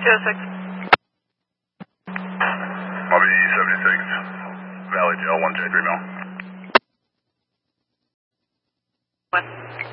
206. Lobby 76, Valley Jail, 1J3 mil. What?